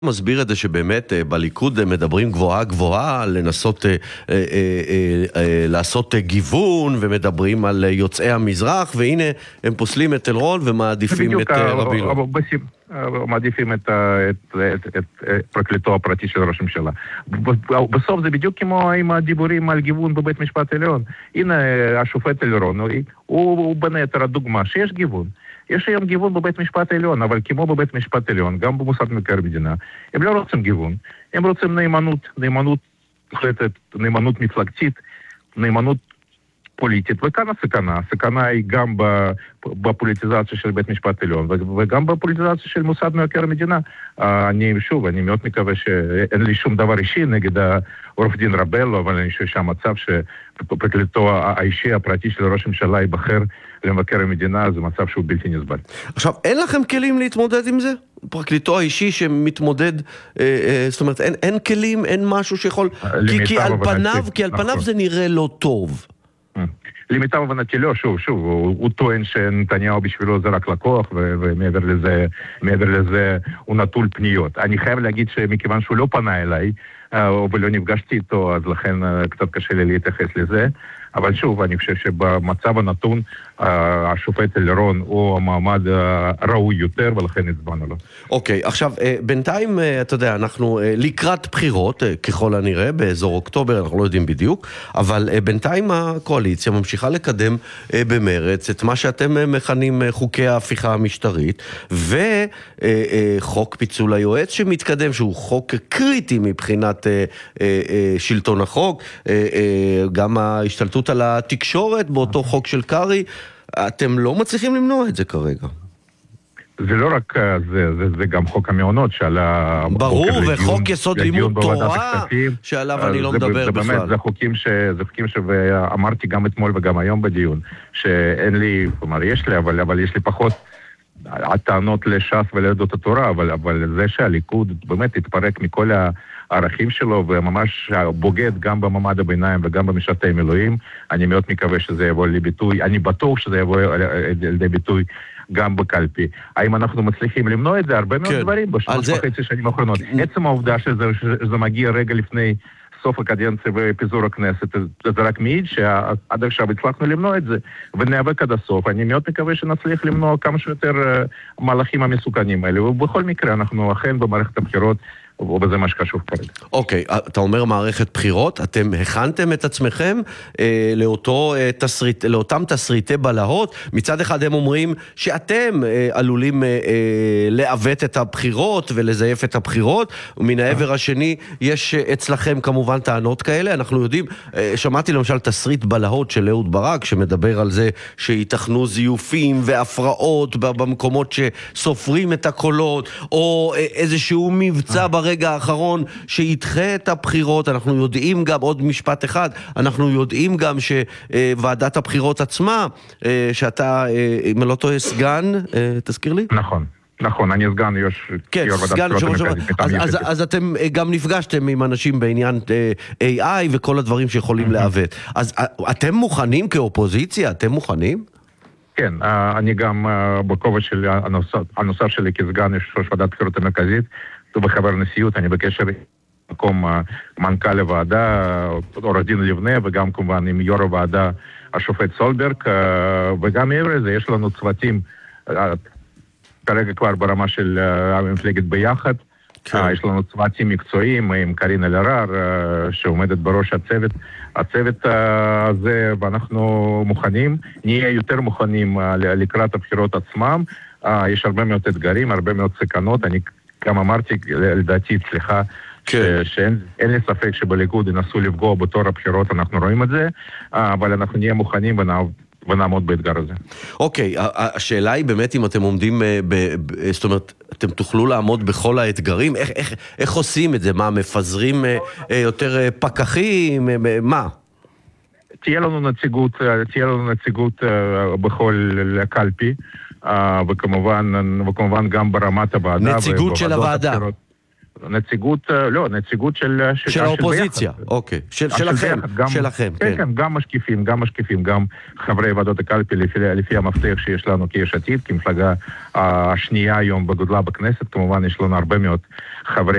מסביר את זה שבאמת בליכוד מדברים גבוהה גבוהה לנסות לעשות גיוון ומדברים על יוצאי המזרח, והנה הם פוסלים את אלרון ומעדיפים את רבילו. מעדיפים את פרקליטו הפרטי של ראש הממשלה. בסוף זה בדיוק כמו עם הדיבורים על גיוון בבית משפט עליון. הנה השופט אלרון, הוא בין היתר הדוגמה שיש גיוון. יש היום גיוון בבית משפט העליון, אבל כמו בבית משפט העליון, גם במוסד מבקר המדינה, הם לא רוצים גיוון, הם רוצים נאמנות מפלגתית, נאמנות פוליטית, וכאן הסכנה היא גם בפוליטיזציה של בית משפט העליון, וגם בפוליטיזציה של מוסד מבקר המדינה. אני מאוד מקווה שאין לי שום דבר אישי נגד עורך דין רבלו, אבל אני חושב שהמצב שפרקליטו האישי הפרטי של ראש הממשלה ייבחר למבקר המדינה, זה מצב שהוא בלתי נסבל. עכשיו, אין לכם כלים להתמודד עם זה? פרקליטו האישי שמתמודד, זאת אומרת, אין כלים, אין משהו שיכול, כי על פניו זה נראה לא טוב. למיטב הבנתי לא, שוב, הוא טוען שנתניהו בשבילו זה רק לקוח, ומעבר לזה הוא נטול פניות. אני חייב להגיד שמכיוון שהוא לא פנה אליי, ולא נפגשתי איתו, אז לכן קצת קשה לי להתייחס לזה. אבל שוב, אני חושב שבמצב הנתון, השופט אלרון הוא המעמד ראוי יותר, ולכן הצבענו לו. אוקיי, עכשיו, בינתיים, אתה יודע, אנחנו לקראת בחירות, ככל הנראה, באזור אוקטובר, אנחנו לא יודעים בדיוק, אבל בינתיים הקואליציה ממשיכה לקדם במרץ את מה שאתם מכנים חוקי ההפיכה המשטרית, וחוק פיצול היועץ שמתקדם, שהוא חוק קריטי מבחינת שלטון החוק, גם ההשתלטות על התקשורת באותו חוק של קרי, אתם לא מצליחים למנוע את זה כרגע. זה לא רק זה גם חוק המעונות שעלה... ברור, וחוק יסוד לימוד תורה שעליו אני לא מדבר בכלל. באמת, זה חוקים שאמרתי גם אתמול וגם היום בדיון, שאין לי, כלומר יש לי, אבל יש לי פחות הטענות לש"ס וליהדות התורה, אבל זה שהליכוד באמת התפרק מכל הערכים שלו, וממש בוגד גם במעמד הביניים וגם במשרתי מילואים, אני מאוד מקווה שזה יבוא לביטוי, אני בטוח שזה יבוא לידי ביטוי גם בקלפי. האם אנחנו מצליחים למנוע את זה? הרבה מאוד דברים בשלוש וחצי שנים האחרונות. עצם העובדה שזה מגיע רגע לפני סוף הקדנציה ופיזור הכנסת, זה רק מעיד שעד עכשיו הצלחנו למנוע את זה, ונאבק עד הסוף. אני מאוד מקווה שנצליח למנוע כמה שיותר מהלכים המסוכנים האלה, ובכל מקרה אנחנו אכן במערכת הבחירות, ובזה מה שקשור כרגע. אוקיי, אתה אומר מערכת בחירות, אתם הכנתם את עצמכם לאותם תסריטי בלהות, מצד אחד הם אומרים שאתם עלולים לעוות את הבחירות ולזייף את הבחירות, ומן העבר השני יש אצלכם כמובן טענות כאלה, אנחנו יודעים, שמעתי למשל תסריט בלהות של אהוד ברק, שמדבר על זה שיתכנו זיופים והפרעות במקומות שסופרים את הקולות, או איזשהו מבצע ברגע האחרון שידחה את הבחירות. אנחנו יודעים גם, עוד משפט אחד, אנחנו יודעים גם שוועדת הבחירות עצמה, שאתה, אם לא טועה, סגן, תזכיר לי? נכון, אני סגן יו"ר ועדת הבחירות המרכזית. אז אתם גם נפגשתם עם אנשים בעניין AI וכל הדברים שיכולים לעוות. אז אתם מוכנים כאופוזיציה? אתם מוכנים? כן, אני גם בכובע של הנוסף שלי כסגן יושב-ראש ועדת הבחירות המרכזית, ובחבר נשיאות, אני בקשר מקום מנכ"ל הוועדה, עורך דין לבנה, וגם כמובן עם יו"ר הוועדה השופט סולברג, וגם מעבר לזה יש לנו צוותים, כרגע כבר ברמה של המפלגת ביחד, יש לנו צוותים מקצועיים עם קרין אלהרר, שעומדת בראש הצוות הזה, ואנחנו מוכנים, נהיה יותר מוכנים לקראת הבחירות עצמם, יש הרבה מאוד אתגרים, הרבה מאוד סכנות, אני גם אמרתי, לדעתי, סליחה, שאין לי ספק שבליכוד ינסו לפגוע בתור הבחירות, אנחנו רואים את זה, אבל אנחנו נהיה מוכנים ונעמוד באתגר הזה. אוקיי, השאלה היא באמת אם אתם עומדים, זאת אומרת, אתם תוכלו לעמוד בכל האתגרים, איך עושים את זה? מה, מפזרים יותר פקחים? מה? תהיה לנו נציגות בכל קלפי, וכמובן גם ברמת הוועדה. נציגות של הוועדה. נציגות של האופוזיציה, אוקיי. שלכם, כן. כן, גם משקיפים, גם חברי ועדות הקלפי לפי המפתח שיש לנו כיש עתיד, כמפלגה השנייה היום בגודלה בכנסת, כמובן יש לנו הרבה מאוד חברי